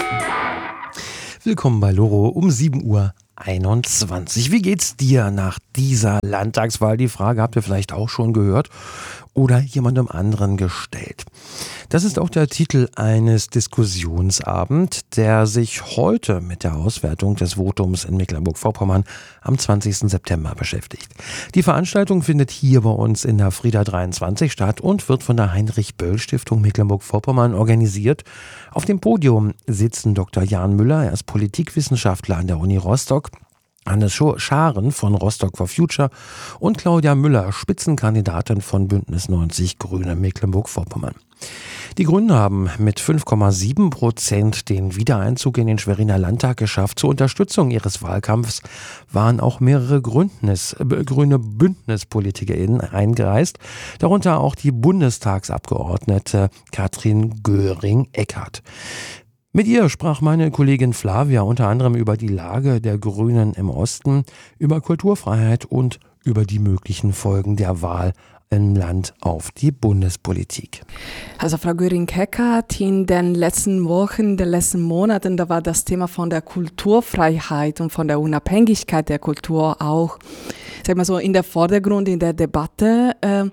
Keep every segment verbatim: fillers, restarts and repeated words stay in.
Willkommen bei Loro um sieben Uhr einundzwanzig. Wie geht's dir nach dieser Landtagswahl? Die Frage habt ihr vielleicht auch schon gehört oder jemandem anderen gestellt. Das ist auch der Titel eines Diskussionsabends, der sich heute mit der Auswertung des Votums in Mecklenburg-Vorpommern am zwanzigsten September beschäftigt. Die Veranstaltung findet hier bei uns in der Frieda dreiundzwanzig statt und wird von der Heinrich-Böll-Stiftung Mecklenburg-Vorpommern organisiert. Auf dem Podium sitzen Doktor Jan Müller, er ist Politikwissenschaftler an der Uni Rostock, Hannes Scharen von Rostock for Future und Claudia Müller, Spitzenkandidatin von Bündnis neunzig Grüne Mecklenburg-Vorpommern. Die Grünen haben mit fünf Komma sieben Prozent den Wiedereinzug in den Schweriner Landtag geschafft. Zur Unterstützung ihres Wahlkampfs waren auch mehrere Gründnis, äh, grüne BündnispolitikerInnen eingereist, darunter auch die Bundestagsabgeordnete Katrin Göring-Eckardt. Mit ihr sprach meine Kollegin Flavia unter anderem über die Lage der Grünen im Osten, über Kulturfreiheit und über die möglichen Folgen der Wahl im Land auf die Bundespolitik. Also Frau Göring-Eckardt, in den letzten Wochen, in den letzten Monaten, da war das Thema von der Kulturfreiheit und von der Unabhängigkeit der Kultur auch, sag mal so, in der Vordergrund, in der Debatte. Äh,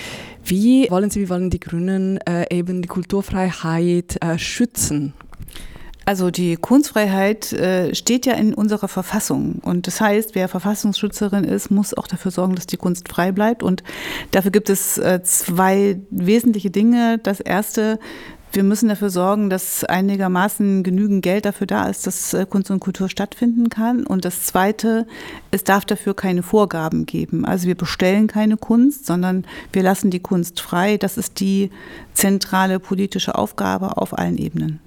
wie wollen Sie, wie wollen die Grünen äh, eben die Kulturfreiheit äh, schützen? Also die Kunstfreiheit äh, steht ja in unserer Verfassung und das heißt, wer Verfassungsschützerin ist, muss auch dafür sorgen, dass die Kunst frei bleibt und dafür gibt es äh, zwei wesentliche Dinge. Das erste, wir müssen dafür sorgen, dass einigermaßen genügend Geld dafür da ist, dass äh, Kunst und Kultur stattfinden kann und das zweite, es darf dafür keine Vorgaben geben. Also wir bestellen keine Kunst, sondern wir lassen die Kunst frei. Das ist die zentrale politische Aufgabe auf allen Ebenen.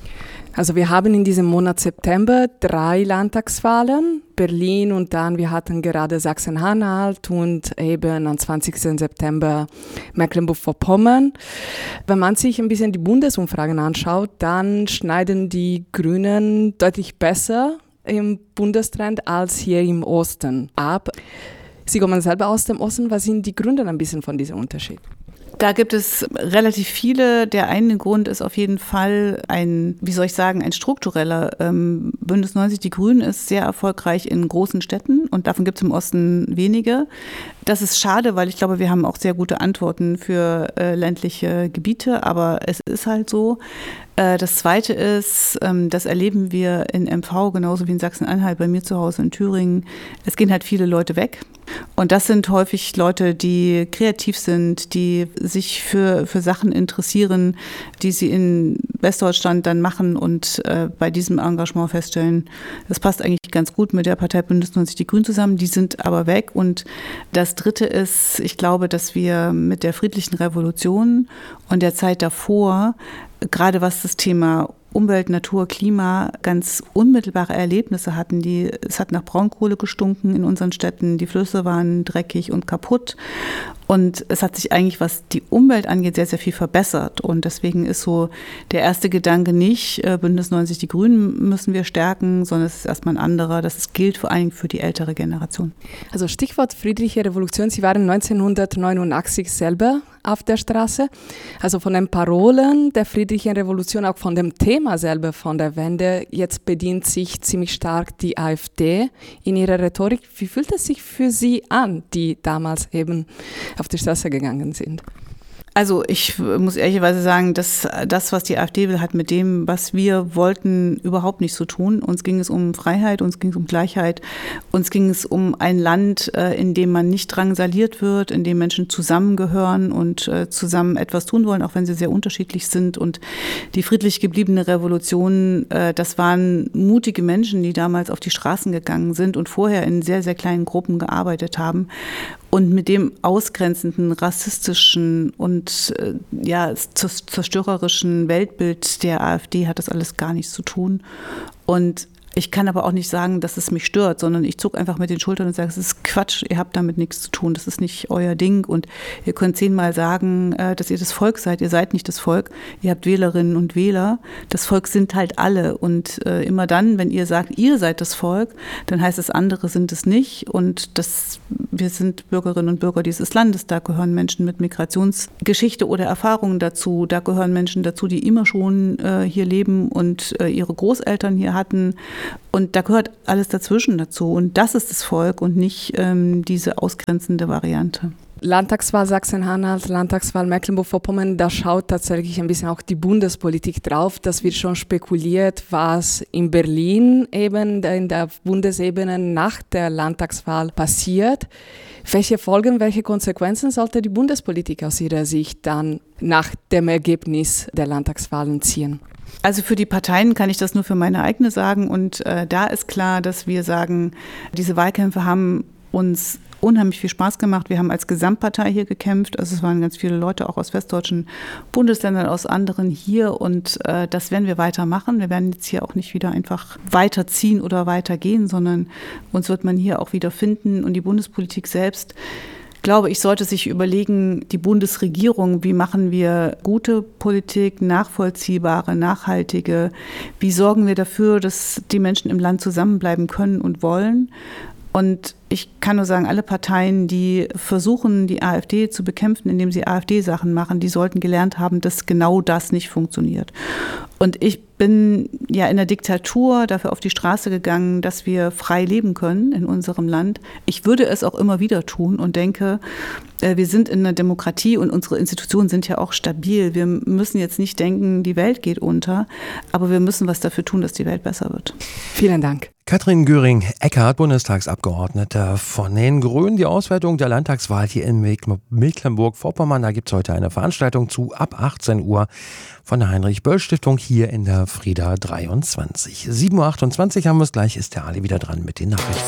Also wir haben in diesem Monat September drei Landtagswahlen, Berlin und dann wir hatten gerade Sachsen-Anhalt und eben am zwanzigsten September Mecklenburg-Vorpommern. Wenn man sich ein bisschen die Bundesumfragen anschaut, dann schneiden die Grünen deutlich besser im Bundestrend als hier im Osten ab. Sie kommen selber aus dem Osten. Was sind die Gründe ein bisschen von diesem Unterschied? Da gibt es relativ viele. Der eine Grund ist auf jeden Fall ein, wie soll ich sagen, ein struktureller. Ähm, Bündnis neunzig, die Grünen, ist sehr erfolgreich in großen Städten und davon gibt es im Osten wenige. Das ist schade, weil ich glaube, wir haben auch sehr gute Antworten für äh, ländliche Gebiete, aber es ist halt so. Äh, das Zweite ist, ähm, das erleben wir in M V genauso wie in Sachsen-Anhalt, bei mir zu Hause in Thüringen. Es gehen halt viele Leute weg. Und das sind häufig Leute, die kreativ sind, die sich für, für Sachen interessieren, die sie in Westdeutschland dann machen und äh, bei diesem Engagement feststellen, das passt eigentlich ganz gut mit der Partei Bündnis neunzig Die Grünen zusammen, die sind aber weg. Und das Dritte ist, ich glaube, dass wir mit der friedlichen Revolution und der Zeit davor, gerade was das Thema Umwelt, Natur, Klima ganz unmittelbare Erlebnisse hatten. Die, es hat nach Braunkohle gestunken in unseren Städten, die Flüsse waren dreckig und kaputt und es hat sich eigentlich, was die Umwelt angeht, sehr, sehr viel verbessert und deswegen ist so der erste Gedanke nicht, Bündnis neunzig, die Grünen müssen wir stärken, sondern es ist erstmal ein anderer, das gilt vor allem für die ältere Generation. Also Stichwort friedliche Revolution, Sie waren neunzehnhundertneunundachtzig selber auf der Straße, also von den Parolen der friedlichen Revolution, auch von dem Thema selber von der Wende, jetzt bedient sich ziemlich stark die AfD in ihrer Rhetorik. Wie fühlt es sich für Sie an, die damals eben auf die Straße gegangen sind? Also ich muss ehrlicherweise sagen, dass das, was die AfD will, hat mit dem, was wir wollten, überhaupt nichts zu tun. Uns ging es um Freiheit, uns ging es um Gleichheit, uns ging es um ein Land, in dem man nicht drangsaliert wird, in dem Menschen zusammengehören und zusammen etwas tun wollen, auch wenn sie sehr unterschiedlich sind. Und die friedlich gebliebene Revolution, das waren mutige Menschen, die damals auf die Straßen gegangen sind und vorher in sehr, sehr kleinen Gruppen gearbeitet haben. Und mit dem ausgrenzenden, rassistischen und äh, ja, zerstörerischen Weltbild der AfD hat das alles gar nichts zu tun. Und ich kann aber auch nicht sagen, dass es mich stört, sondern ich zucke einfach mit den Schultern und sage, es ist Quatsch, ihr habt damit nichts zu tun, das ist nicht euer Ding und ihr könnt zehnmal sagen, dass ihr das Volk seid, ihr seid nicht das Volk, ihr habt Wählerinnen und Wähler, das Volk sind halt alle und immer dann, wenn ihr sagt, ihr seid das Volk, dann heißt es, andere sind es nicht und das, wir sind Bürgerinnen und Bürger dieses Landes, da gehören Menschen mit Migrationsgeschichte oder Erfahrungen dazu, da gehören Menschen dazu, die immer schon äh, hier leben und äh, ihre Großeltern hier hatten und da gehört alles dazwischen dazu und das ist das Volk und nicht ähm, diese ausgrenzende Variante. Landtagswahl Sachsen-Anhalt, Landtagswahl Mecklenburg-Vorpommern, da schaut tatsächlich ein bisschen auch die Bundespolitik drauf. Das wird schon spekuliert, was in Berlin eben in der Bundesebene nach der Landtagswahl passiert. Welche Folgen, welche Konsequenzen sollte die Bundespolitik aus Ihrer Sicht dann nach dem Ergebnis der Landtagswahlen ziehen? Also für die Parteien kann ich das nur für meine eigene sagen und äh, da ist klar, dass wir sagen, diese Wahlkämpfe haben uns unheimlich viel Spaß gemacht. Wir haben als Gesamtpartei hier gekämpft. Also es waren ganz viele Leute auch aus westdeutschen Bundesländern, aus anderen hier und äh, das werden wir weitermachen. Wir werden jetzt hier auch nicht wieder einfach weiterziehen oder weitergehen, sondern uns wird man hier auch wieder finden und die Bundespolitik selbst, glaube ich, sollte sich überlegen, die Bundesregierung, wie machen wir gute Politik, nachvollziehbare, nachhaltige, wie sorgen wir dafür, dass die Menschen im Land zusammenbleiben können und wollen. Und ich kann nur sagen, alle Parteien, die versuchen, die AfD zu bekämpfen, indem sie AfD-Sachen machen, die sollten gelernt haben, dass genau das nicht funktioniert. Und ich bin ja in der Diktatur dafür auf die Straße gegangen, dass wir frei leben können in unserem Land. Ich würde es auch immer wieder tun und denke, wir sind in einer Demokratie und unsere Institutionen sind ja auch stabil. Wir müssen jetzt nicht denken, die Welt geht unter, aber wir müssen was dafür tun, dass die Welt besser wird. Vielen Dank. Katrin Göring-Eckardt, Bundestagsabgeordnete von den Grünen. Die Auswertung der Landtagswahl hier in Mecklenburg-Vorpommern. Da gibt es heute eine Veranstaltung zu ab achtzehn Uhr von der Heinrich-Böll-Stiftung hier in der Frieda dreiundzwanzig. sieben Uhr achtundzwanzig haben wir es gleich, ist der Ali wieder dran mit den Nachrichten.